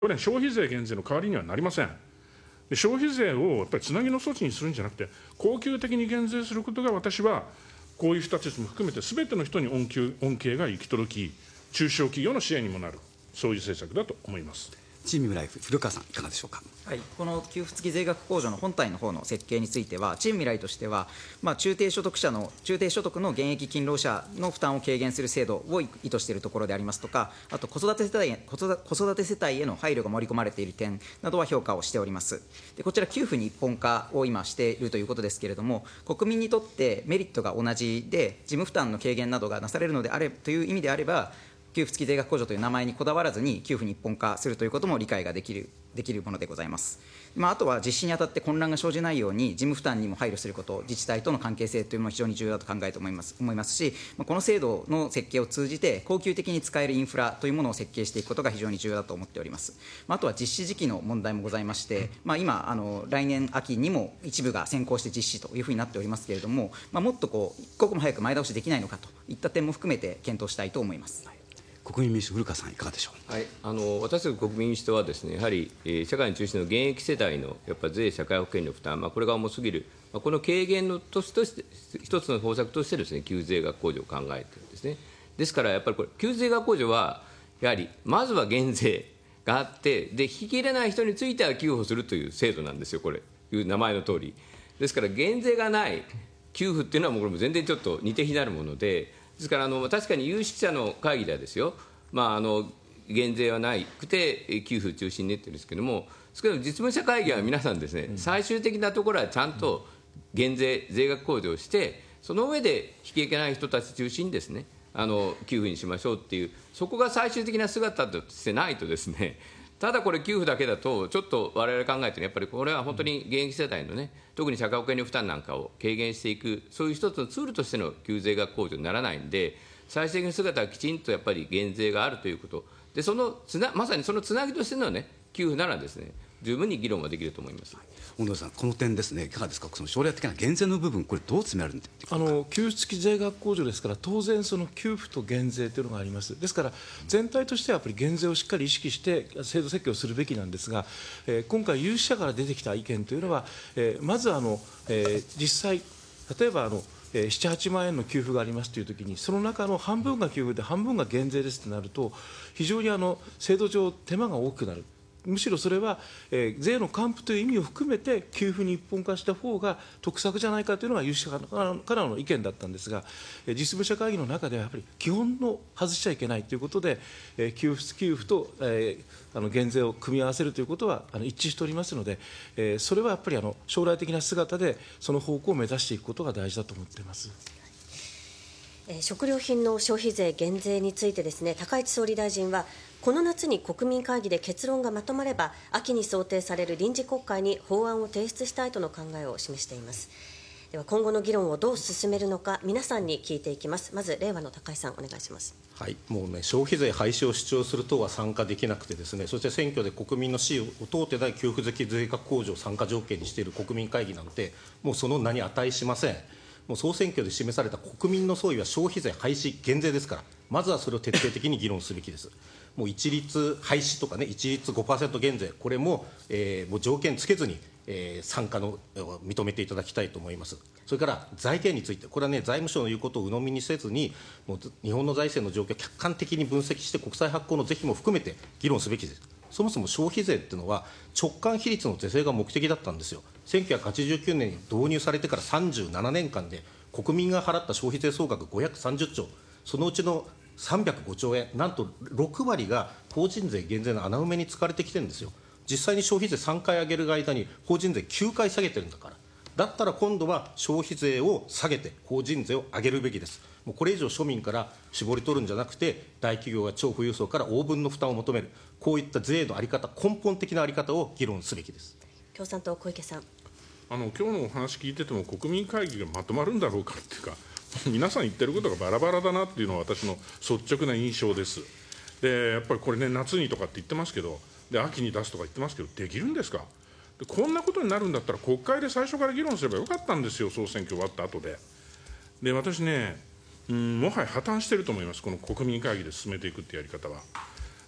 これ、消費税減税の代わりにはなりません。で消費税をやっぱりつなぎの措置にするんじゃなくて、恒久的に減税することが、私はこういう人たちも含めて、すべての人に恩恵が行き届き、中小企業の支援にもなる、そういう政策だと思います。 チーム未来、古川さん、いかがでしょうか。 はい、この給付付き税額控除の本体の方の設計については、チーム未来としては、中低所得の現役勤労者の負担を軽減する制度を意図しているところでありますとか、あと子育て世帯への配慮が盛り込まれている点などは評価をしております。でこちら、給付に一本化を今しているということですけれども、国民にとってメリットが同じで、事務負担の軽減などがなされるのであれという意味であれば、給付付き税額控除という名前にこだわらずに給付に一本化するということも理解ができるものでございます。あとは実施にあたって混乱が生じないように事務負担にも配慮すること、自治体との関係性というのも非常に重要だと考えて思いますし、この制度の設計を通じて恒久的に使えるインフラというものを設計していくことが非常に重要だと思っております。あとは実施時期の問題もございまして、今来年秋にも一部が先行して実施というふうになっておりますけれども、もっと一刻も早く前倒しできないのかといった点も含めて検討したいと思います。 国民民主、古川さん、いかがでしょう。 はい、私たち国民民主党はですね、やはり、社会の中心の現役世代のやっぱ税、社会保険料負担、これが重すぎる、この軽減のとして一つの方策としてですね、給付税額控除を考えているんですね。ですからやっぱりこれ、給付税額控除はやはりまずは減税があって、で引き入れない人については給付をするという制度なんですよ、これいう名前の通り。ですから減税がない給付っていうのはもうこれも全然ちょっと似て非なるもので。ですから確かに有識者の会議ではですよ、減税はなくて給付中心に言ってるんですけども、少なくとも実務者会議は皆さんですね、最終的なところはちゃんと減税、税額控除をして、その上で引き受けない人たち中心にですね、給付にしましょうっていう、そこが最終的な姿としてないとですね、ただこれ給付だけだとちょっと我々考えてるやっぱりこれは本当に現役世代のね、特に社会保険料負担なんかを軽減していく、そういう一つのツールとしての給付税額控除にならないんで、最終的な姿はきちんとやっぱり減税があるということで、まさにそのつなぎとしてのね、給付ならですね、十分に議論はできると思います。 小野さん、この点ですね、いかがですか。その将来的な減税の部分、これどう詰められるんですか。 給付付き税額控除ですから、当然その給付と減税というのがあります。ですから全体としてはやっぱり減税をしっかり意識して制度設計をするべきなんですが、今回有識者から出てきた意見というのは、まず実際例えば7、8万円の給付がありますというときに、その中の半分が給付で半分が減税ですとなると、非常に制度上手間が大きくなる。むしろそれは、税の還付という意味を含めて給付に一本化した方が得策じゃないかというのが有識者からの意見だったんですが、実務者会議の中ではやっぱり基本の外しちゃいけないということで、給付と、減税を組み合わせるということは一致しておりますので、それはやっぱり将来的な姿でその方向を目指していくことが大事だと思っています。 食料品の消費税減税についてですね、高市総理大臣はこの夏に国民会議で結論がまとまれば、秋に想定される臨時国会に法案を提出したいとの考えを示しています。では今後の議論をどう進めるのか、皆さんに聞いていきます。まず令和の高井さん、お願いします。 はい、もうね、消費税廃止を主張する党は参加できなくてですね、そして選挙で国民の支持を問うてない給付付き税額控除を参加条件にしている国民会議なんて、もうその名に値しません。もう総選挙で示された国民の総意は消費税廃止減税ですから、まずはそれを徹底的に議論すべきです。もう一律廃止とかね、一律 5% 減税、これも、もう条件つけずに、参加の認めていただきたいと思います。それから財源について、これはね、財務省の言うことを鵜呑みにせずに、もう日本の財政の状況を客観的に分析して、国債発行の是非も含めて議論すべきです。そもそも消費税っていうのは、直間比率の是正が目的だったんですよ。1989年に導入されてから37年間で、国民が払った消費税総額530兆、そのうちの305兆円、なんと6割が法人税減税の穴埋めに使われてきてるんですよ。実際に消費税3回上げる間に、法人税9回下げてるんだから、だったら今度は消費税を下げて、法人税を上げるべきです。もうこれ以上、庶民から絞り取るんじゃなくて、大企業や超富裕層から応分の負担を求める、こういった税の在り方、根本的な在り方を議論すべきです。 共産党、小池さん。 今日のお話聞いてても、国民会議がまとまるんだろうかっていうか、皆さん言ってることがバラバラだなっていうのは私の率直な印象です。でやっぱりこれね、夏にとかって言ってますけど、で秋に出すとか言ってますけど、できるんですか。でこんなことになるんだったら、国会で最初から議論すればよかったんですよ、総選挙終わった後で。で私ね、もはや破綻してると思います、この国民会議で進めていくってやり方は。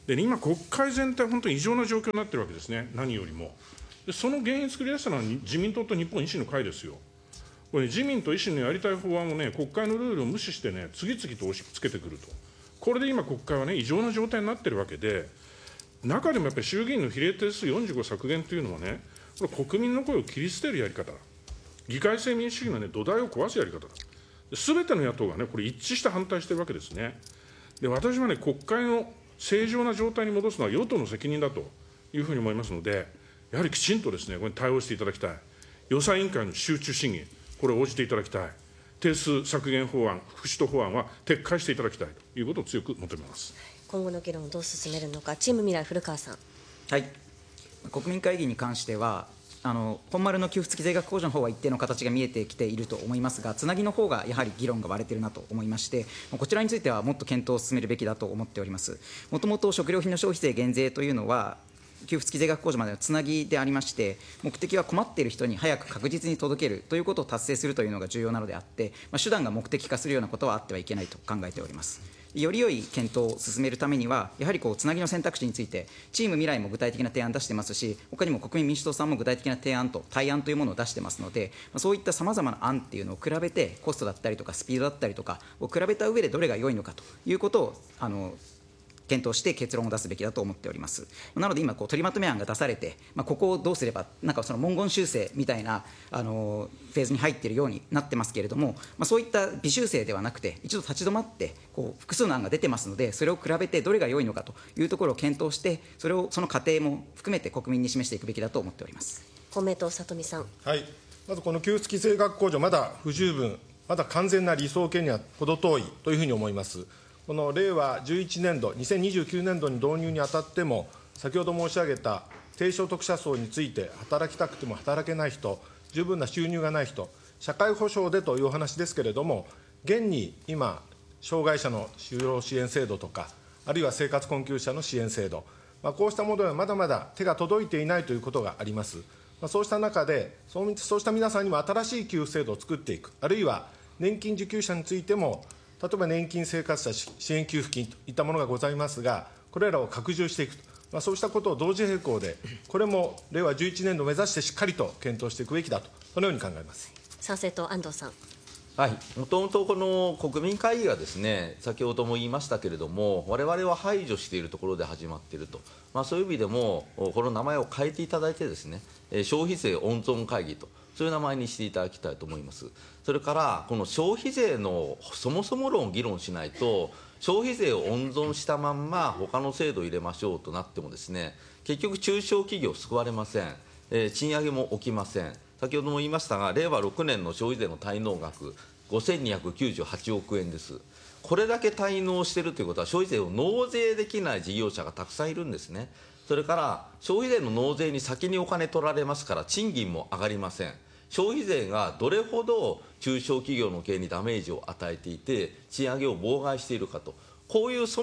で今、国会全体、本当に異常な状況になってるわけですね、何よりも。でその原因作り出したのは自民党と日本維新の会ですよ。これ、自民と維新のやりたい法案をね、国会のルールを無視してね、次々と押し付けてくると、これで今、国会はね、異常な状態になってるわけで、中でもやっぱり衆議院の比例定数45削減というのはね、これ、国民の声を切り捨てるやり方だ、議会制民主主義の、ね、土台を壊すやり方だ、すべての野党がね、これ、一致して反対してるわけですね。で、私はね、国会の正常な状態に戻すのは与党の責任だというふうに思いますので、やはりきちんとですね、これに対応していただきたい、予算委員会の集中審議、これを応じていただきたい、定数削減法案、副使途法案は撤回していただきたいということを強く求めます。 今後の議論をどう進めるのか、チーム未来、古川さん。 はい、国民会議に関しては、本丸の給付付き税額控除の方は一定の形が見えてきていると思いますが、つなぎの方がやはり議論が割れているなと思いまして、こちらについてはもっと検討を進めるべきだと思っております。もともと食料品の消費税減税というのは、給付付き税額控除までのつなぎでありまして、目的は困っている人に早く確実に届けるということを達成するというのが重要なのであって、手段が目的化するようなことはあってはいけないと考えております。より良い検討を進めるためには、やはりつなぎの選択肢について、チーム未来も具体的な提案を出してますし、他にも国民民主党さんも具体的な提案と対案というものを出してますので、そういったさまざまな案っていうのを比べて、コストだったりとか、スピードだったりとかを比べた上でどれが良いのかということを検討して結論を出すべきだと思っております。なので今取りまとめ案が出されて、ここをどうすれば、なんかその文言修正みたいなフェーズに入っているようになってますけれども、そういった微修正ではなくて、一度立ち止まって複数の案が出てますので、それを比べてどれが良いのかというところを検討して、その過程も含めて国民に示していくべきだと思っております。 公明党、里見さん。 はい、まずこの給付付き税額控除、まだ不十分、まだ完全な理想形には程遠いというふうに思います。この令和11年度、2029年度に導入にあたっても、先ほど申し上げた低所得者層について、働きたくても働けない人、十分な収入がない人、社会保障でというお話ですけれども、現に今、障害者の就労支援制度とか、あるいは生活困窮者の支援制度、こうしたものはまだまだ手が届いていないということがあります。そうした中で、そうした皆さんにも新しい給付制度を作っていく、あるいは年金受給者についても、例えば年金生活者支援給付金といったものがございますが、これらを拡充していくと、そうしたことを同時並行で、これも令和11年度を目指してしっかりと検討していくべきだと、このように考えます。 参政党、安藤さん。 はい、もともとこの国民会議がですね、先ほども言いましたけれども、我々は排除しているところで始まっていると、そういう意味でも、この名前を変えていただいてですね、消費税温存会議と、そういう名前にしていただきたいと思います。それから、この消費税のそもそも論を議論しないと、消費税を温存したまんま、他の制度を入れましょうとなってもですね、結局、中小企業救われません、賃上げも起きません。先ほども言いましたが、令和6年の消費税の滞納額、5298億円です。これだけ滞納しているということは、消費税を納税できない事業者がたくさんいるんですね。それから消費税の納税に先にお金取られますから、賃金も上がりません。消費税がどれほど中小企業の経営にダメージを与えていて、賃上げを妨害しているかと、こういう